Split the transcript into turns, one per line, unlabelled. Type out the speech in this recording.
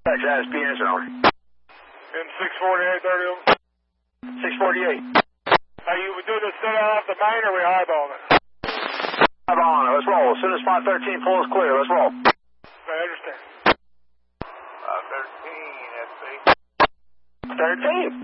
Texas, be answer on.
M648, 30
648.
Are you doing this set off the main or we eyeballing it?
Eyeballing it. Let's roll. As soon as spot 13 pulls clear, let's roll.
I understand.
13, that's
13.